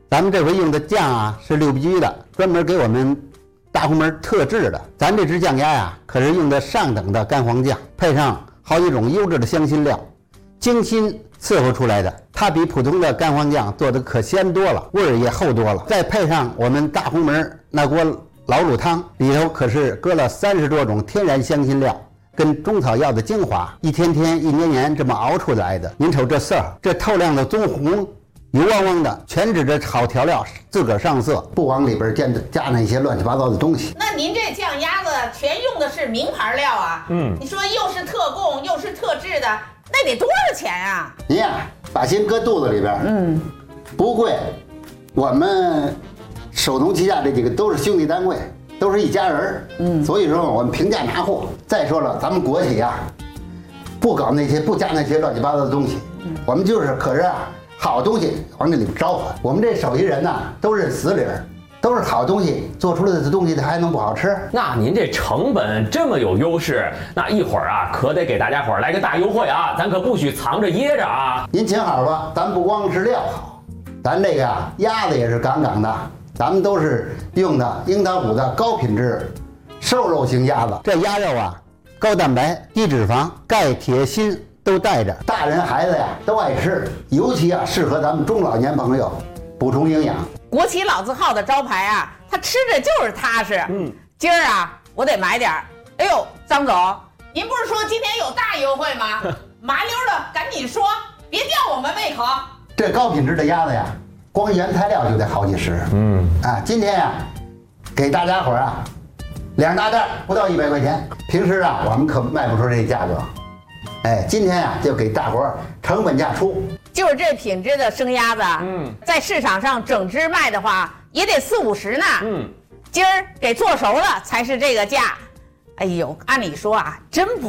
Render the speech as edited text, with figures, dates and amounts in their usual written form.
咱们这回用的酱啊是六必居的，专门给我们大红门特制的。咱这只酱鸭呀，可是用的上等的干黄酱，配上好几种优质的香辛料，精心伺候出来的。它比普通的干黄酱做的可鲜多了，味儿也厚多了。再配上我们大红门那锅老卤汤，里头可是搁了30多种天然香辛料跟中草药的精华，一天天一年年这么熬出来的。您瞅这色儿，这透亮的棕红油汪汪的，全指着好调料自个儿上色，不往里边加那些乱七八糟的东西。 那您这酱鸭子全用的是名牌料啊？你说又是特供又是特制的，那得多少钱啊？ 您呀，把心搁肚子里边，不贵。我们手农旗下这几个都是兄弟单位，都是一家人所以说我们平价拿货。再说了，咱们国企啊，不搞那些，不加那些乱七八糟的东西，我们就是可是啊。好东西往这里边招呼，我们这手艺人呐都认死理儿，都是好东西做出来的东西，它还能不好吃？ 那您这成本这么有优势，那一会儿啊可得给大家伙儿来个大优惠啊，咱可不许藏着掖着啊！ 您请好吧，咱不光是料好，咱这个呀鸭子也是杠杠的，咱们都是用的樱桃谷的高品质瘦肉型鸭子。这鸭肉啊，高蛋白、低脂肪、钙、铁、锌。都带着，大人孩子呀都爱吃，尤其啊适合咱们中老年朋友补充营养。 国企老字号的招牌啊，它吃着就是踏实。今儿啊我得买点儿。哎呦，张总，您不是说今天有大优惠吗？麻溜的赶紧说，别吊我们胃口。 这高品质的鸭子呀，光原材料就得好几十。今天呀，给大家伙儿啊2大袋，不到100块钱。平时啊我们可卖不出这价格。今天啊，就给大伙儿成本价出， 就是这品质的生鸭子，在市场上整只卖的话，也得40、50呢。今儿给做熟了才是这个价。哎呦，按理说啊，真不